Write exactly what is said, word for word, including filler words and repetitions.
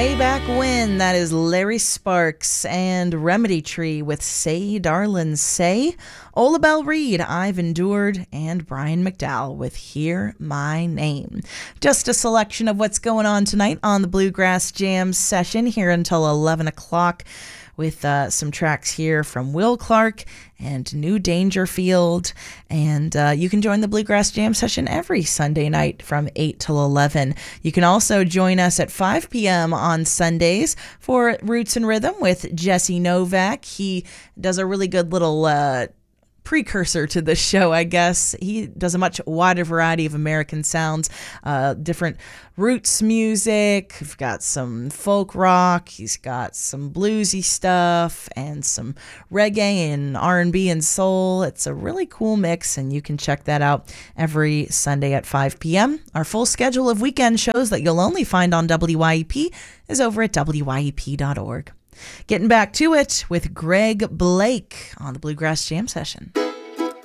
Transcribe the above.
Way back when, that is Larry Sparks and Remedy Tree with Say Darlin' Say. Ola Belle Reed, I've Endured, and Brian McDowell with Hear My Name. Just a selection of what's going on tonight on the Bluegrass Jam session here until eleven o'clock with uh, some tracks here from Will Clark and New Dangerfield. And uh, you can join the Bluegrass Jam session every Sunday night from eight till eleven. You can also join us at five p.m. on Sundays for Roots and Rhythm with Jesse Novak. He does a really good little uh, precursor to the show, I guess. He does a much wider variety of American sounds, uh, different roots music. We've got some folk rock. He's got some bluesy stuff and some reggae and R and B and soul. It's a really cool mix, and you can check that out every Sunday at five p.m. Our full schedule of weekend shows that you'll only find on W Y E P is over at W Y E P dot org. Getting back to it with Greg Blake on the Bluegrass Jam session.